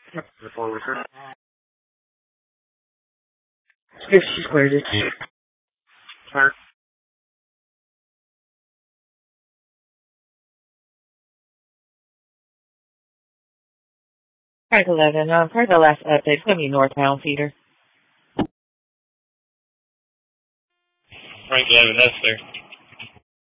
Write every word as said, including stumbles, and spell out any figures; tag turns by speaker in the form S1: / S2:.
S1: The forward curve. fifty squared it. Turn. Frank eleven, um, per the last update, it's going to be northbound feeder.
S2: Frank eleven, that's there.